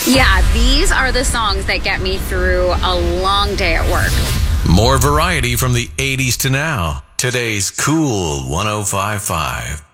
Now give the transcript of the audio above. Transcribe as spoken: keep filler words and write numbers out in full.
Yeah, these are the songs that get me through a long day at work. More variety from the eighties to now. Today's Cool one oh five point five.